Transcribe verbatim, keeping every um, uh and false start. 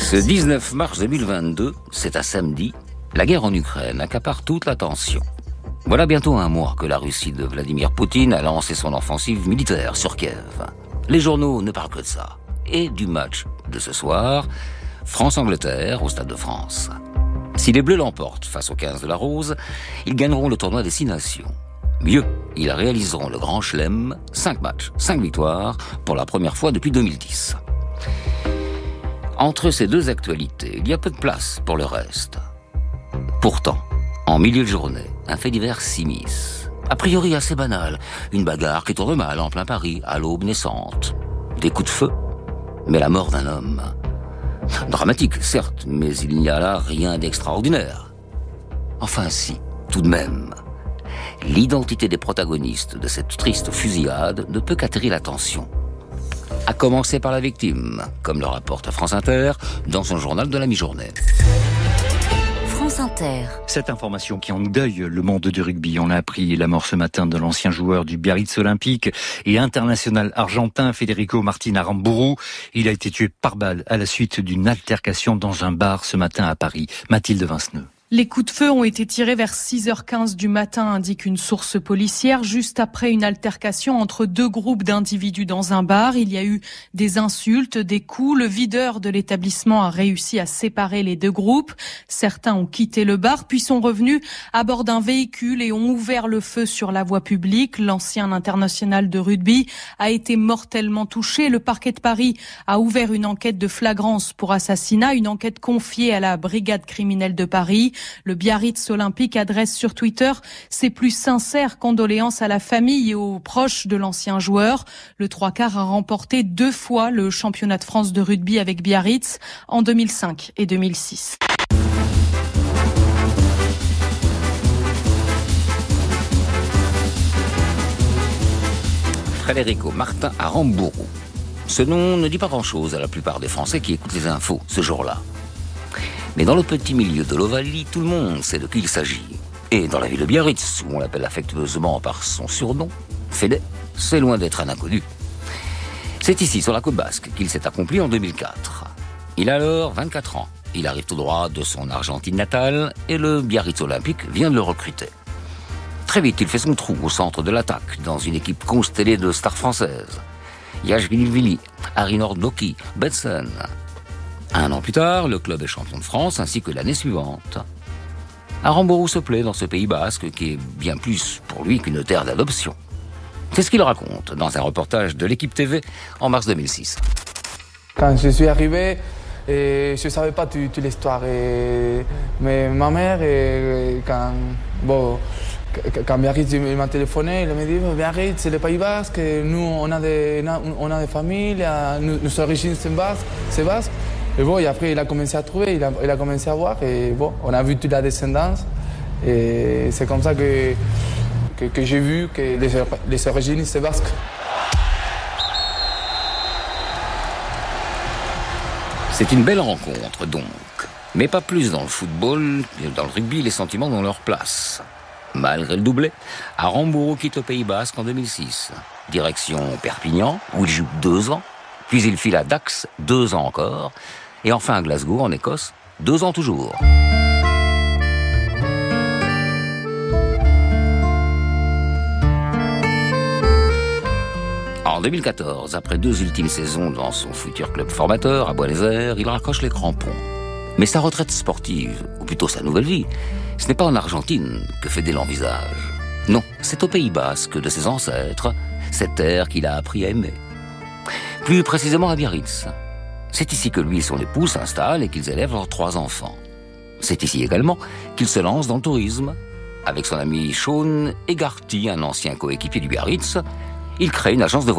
Ce dix-neuf mars deux mille vingt-deux, c'est un samedi, la guerre en Ukraine accapare toute l'attention. Voilà bientôt un mois que la Russie de Vladimir Poutine a lancé son offensive militaire sur Kiev. Les journaux ne parlent que de ça. Et du match de ce soir, France-Angleterre au Stade de France. Si les Bleus l'emportent face aux quinze de la Rose, ils gagneront le tournoi des Six Nations. Mieux, ils réaliseront le Grand Chelem, cinq matchs, cinq victoires, pour la première fois depuis deux mille dix. Entre ces deux actualités, il y a peu de place pour le reste. Pourtant, en milieu de journée, un fait divers s'immisce. A priori assez banal, une bagarre qui tourne mal en plein Paris, à l'aube naissante. Des coups de feu, mais la mort d'un homme. Dramatique, certes, mais il n'y a là rien d'extraordinaire. Enfin si, tout de même. L'identité des protagonistes de cette triste fusillade ne peut qu'attirer l'attention. À commencer par la victime, comme le rapporte France Inter dans son journal de la mi-journée. France Inter. Cette information qui endeuille le monde du rugby. On a appris la mort ce matin de l'ancien joueur du Biarritz Olympique et international argentin Federico Martin Aramburu. Il a été tué par balle à la suite d'une altercation dans un bar ce matin à Paris. Mathilde Vinceneux. Les coups de feu ont été tirés vers six heures quinze du matin, indique une source policière, juste après une altercation entre deux groupes d'individus dans un bar. Il y a eu des insultes, des coups. Le videur de l'établissement a réussi à séparer les deux groupes. Certains ont quitté le bar, puis sont revenus à bord d'un véhicule et ont ouvert le feu sur la voie publique. L'ancien international de rugby a été mortellement touché. Le parquet de Paris a ouvert une enquête de flagrance pour assassinat, une enquête confiée à la brigade criminelle de Paris. Le Biarritz Olympique adresse sur Twitter ses plus sincères condoléances à la famille et aux proches de l'ancien joueur. Le trois quarts a remporté deux fois le championnat de France de rugby avec Biarritz en deux mille cinq et deux mille six. Federico Martin Aramburu. Ce nom ne dit pas grand-chose à la plupart des Français qui écoutent les infos ce jour-là. Mais dans le petit milieu de l'Ovalie, tout le monde sait de qui il s'agit. Et dans la ville de Biarritz, où on l'appelle affectueusement par son surnom, Fédé, c'est loin d'être un inconnu. C'est ici, sur la côte basque, qu'il s'est accompli en deux mille quatre. Il a alors vingt-quatre ans. Il arrive tout droit de son Argentine natale et le Biarritz Olympique vient de le recruter. Très vite, il fait son trou au centre de l'attaque, dans une équipe constellée de stars françaises. Yashvili, Arinor Doki, Betson. Un an plus tard, le club est champion de France, ainsi que l'année suivante. Aramburu se plaît dans ce Pays basque, qui est bien plus pour lui qu'une terre d'adoption. C'est ce qu'il raconte dans un reportage de l'Équipe T V en mars deux mille six. Quand je suis arrivé, et je ne savais pas toute, toute l'histoire. Et, mais ma mère, et, quand, bon, quand Biarritz m'a téléphoné, il m'a dit « Biarritz, c'est le Pays basque, nous on a des, on a des familles, nous, nos origines c'est basque. C'est basque. » Et bon, et après, il a commencé à trouver, il a, il a commencé à voir, et bon, on a vu toute la descendance. Et c'est comme ça que, que, que j'ai vu que les, les origines, c'est basque. C'est une belle rencontre, donc. Mais pas plus dans le football, dans le rugby, les sentiments ont leur place. Malgré le doublé, Aramburu quitte le Pays basque en deux mille six. Direction Perpignan, où il joue deux ans. Puis il file à Dax, deux ans encore. Et enfin à Glasgow, en Écosse, deux ans toujours. En deux mille quatorze, après deux ultimes saisons dans son futur club formateur, à Buenos Aires, il raccroche les crampons. Mais sa retraite sportive, ou plutôt sa nouvelle vie, ce n'est pas en Argentine que Fédé l'envisage. Non, c'est au Pays basque de ses ancêtres, cette terre qu'il a appris à aimer. Plus précisément à Biarritz. C'est ici que lui et son épouse s'installent et qu'ils élèvent leurs trois enfants. C'est ici également qu'il se lance dans le tourisme. Avec son ami Sean Egarty, un ancien coéquipier du Biarritz, il crée une agence de